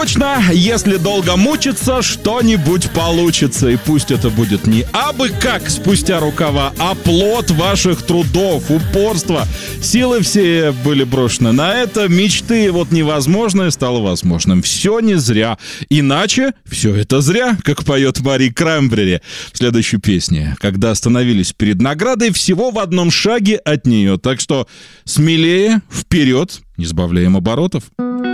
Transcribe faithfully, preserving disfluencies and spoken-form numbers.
Точно, если долго мучиться, что-нибудь получится. И пусть это будет не абы как спустя рукава, а плод ваших трудов, упорства. Силы все были брошены на это, мечты, вот невозможное стало возможным. Все не зря. Иначе все это зря, как поет Мари Краймбрери в следующей песне. Когда остановились перед наградой, всего в одном шаге от нее. Так что смелее, вперед, не сбавляем оборотов.